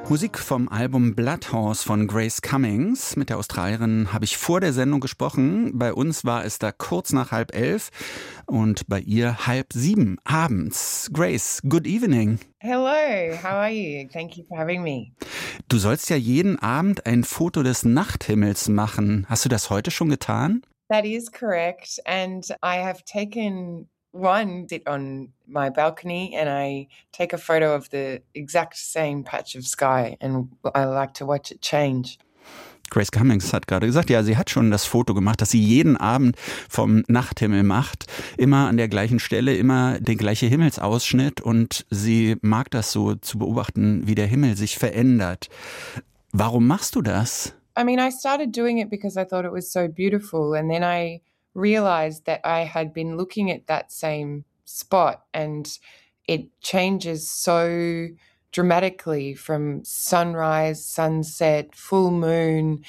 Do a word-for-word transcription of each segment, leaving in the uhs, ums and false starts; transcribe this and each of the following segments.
Musik vom Album Blood Horse von Grace Cummings. Mit der Australierin habe ich vor der Sendung gesprochen. Bei uns war es da kurz nach halb elf und bei ihr halb sieben abends. Grace, good evening. Hello, how are you? Thank you for having me. Du sollst ja jeden Abend ein Foto des Nachthimmels machen. Hast du das heute schon getan? That is correct. And I have taken one, sit on my balcony and I take a photo of the exact same patch of sky and I like to watch it change. Grace Cummings hat gerade gesagt, ja, sie hat schon das Foto gemacht, das sie jeden Abend vom Nachthimmel macht. Immer an der gleichen Stelle, immer der gleiche Himmelsausschnitt und sie mag das so zu beobachten, wie der Himmel sich verändert. Warum machst du das? I mean, I started doing it because I thought it was so beautiful and then I realized that I had been looking at that same spot and it changes so dramatically from sunrise, sunset, full moon,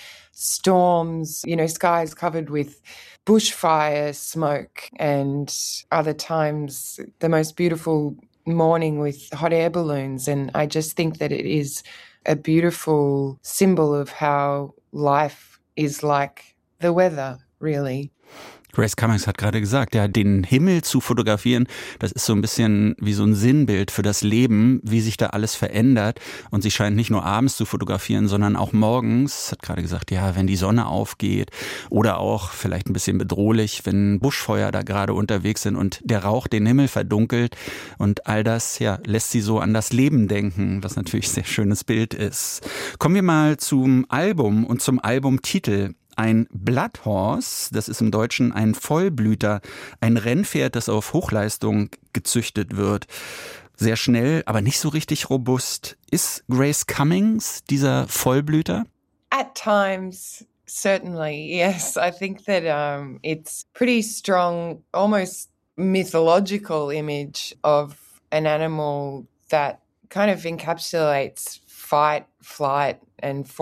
storms, you know, skies covered with bushfire smoke and other times the most beautiful morning with hot air balloons. And I just think that it is a beautiful symbol of how life is like the weather, really. Grace Cummings hat gerade gesagt, ja, den Himmel zu fotografieren, das ist so ein bisschen wie so ein Sinnbild für das Leben, wie sich da alles verändert. Und sie scheint nicht nur abends zu fotografieren, sondern auch morgens. Hat gerade gesagt, ja, wenn die Sonne aufgeht oder auch vielleicht ein bisschen bedrohlich, wenn Buschfeuer da gerade unterwegs sind und der Rauch den Himmel verdunkelt. Und all das, ja, lässt sie so an das Leben denken, was natürlich ein sehr schönes Bild ist. Kommen wir mal zum Album und zum Albumtitel. Ein Blood Horse, das ist im Deutschen ein Vollblüter, ein Rennpferd, das auf Hochleistung gezüchtet wird. Sehr schnell, aber nicht so richtig robust. Ist Grace Cummings dieser Vollblüter? At times, certainly, yes. I think that um, it's pretty strong, almost mythological image of an animal that kind of encapsulates fight, flight and